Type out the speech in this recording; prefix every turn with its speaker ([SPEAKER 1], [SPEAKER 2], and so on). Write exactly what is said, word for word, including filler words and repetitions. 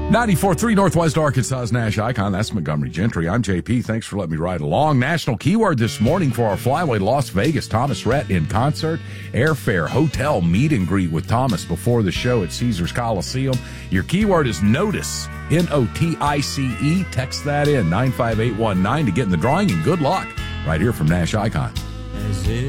[SPEAKER 1] ninety-four point three Northwest Arkansas's Nash Icon. That's Montgomery Gentry. I'm J P. Thanks for letting me ride along. National keyword this morning for our Flyway Las Vegas. Thomas Rhett in concert. Airfare, hotel, meet and greet with Thomas before the show at Caesars Coliseum. Your keyword is notice. N O T I C E. Text that in, nine five eight one nine to get in the drawing, and good luck right here from Nash Icon.
[SPEAKER 2] As if